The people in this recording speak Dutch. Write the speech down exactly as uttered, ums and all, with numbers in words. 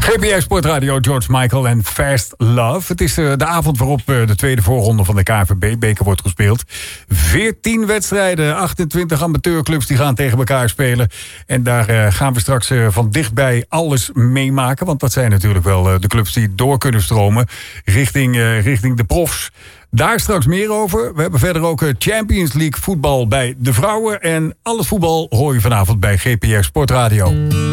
G P S Sportradio, George Michael en Fast Love. Het is uh, de avond waarop uh, de tweede voorronde van de K N V B-beker wordt gespeeld. veertien wedstrijden, achtentwintig amateurclubs die gaan tegen elkaar spelen. En daar uh, gaan we straks uh, van dichtbij alles meemaken. Want dat zijn natuurlijk wel uh, de clubs die door kunnen stromen richting, uh, richting de profs. Daar straks meer over. We hebben verder ook Champions League voetbal bij de vrouwen. En al het voetbal hoor je vanavond bij G P S Sportradio.